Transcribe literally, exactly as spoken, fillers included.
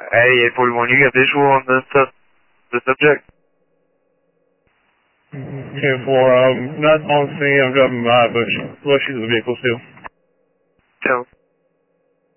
eighty-eight forty-one, you got visual on the, sub the subject? ten four, um, not on scene, I'm driving by, but well, she's in the vehicle still. Tell